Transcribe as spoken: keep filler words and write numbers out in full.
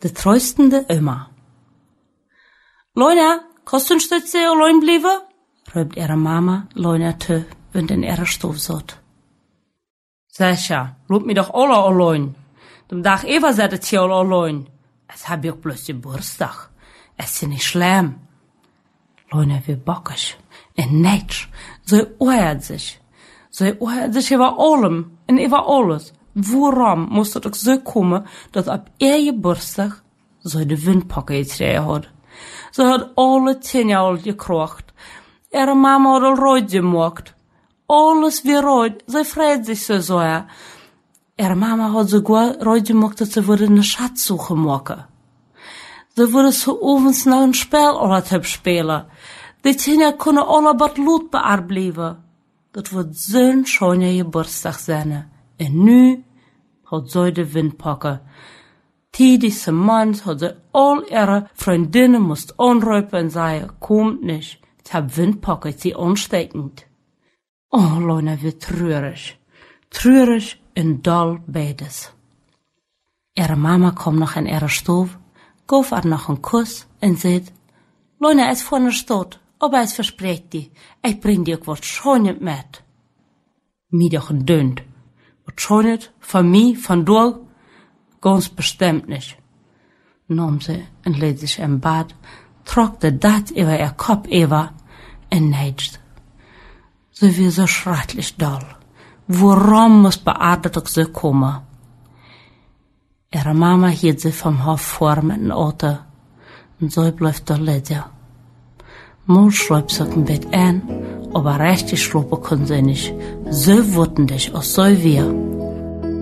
De treustende Oma. Leuna, kannst du ein Stütze allein bleiben? Rübt ihre Mama Leuna zu, wenn den ihre Stoff sot. Sascha, lob mir doch alle allein. Dem Tag Eva seid es hier allein. Es hab ich bloß Geburtstag. Es ist nicht schlimm. Leuna wie bockig. En netsch. So oert sich. So oert sich über allem und über alles. Warum muss das auch so kommen, dass ab ihr Geburtstag so die Windpacke getreten hat? Sie hat alle zehn Jahre gekrocht. Ihre Mama hat all rot gemacht. Alles wie rot. Sie freut sich so sehr. Ihre Mama hat sogar rot gemacht, dass sie würde eine Schatzsuche machen. Sie würde so abends noch ein Spiel alle spielen. Die Kinder können alle bad Blut bearbeiten. Das wird so ein schöner Geburtstag sein. Und nu hat sie die Windpacke. Die diese Mann hat sie all ihre Freundinnen musst anrufen und sagen, kommt nicht. Ich hab Windpacke, sie ansteckend. Oh, Leute, wie traurig. Traurig und doll beides. Ihre Mama kommt noch in ihre Stube, gab ihr noch einen Kuss und sagt, Leute, es ist von der Stadt, aber es verspricht dir, ich bring dir was Schönes mit. Mir doch ein Dünnt. Was Schönes, von mir, von dir, ganz bestimmt nicht. Nahm sie und lädt sich im Bad, trockte das über ihr Kopf über und neigt. Sie wie so schrecklich doll. Warum muss Beatmung so kommen? Ihre Mama hielt sie vom Hof vor mit dem Auto und so bleibt da liegen. Mal schläft sie im Bett ein, aber richtig schlafen kann sie nicht. So wütend ist, als so wir.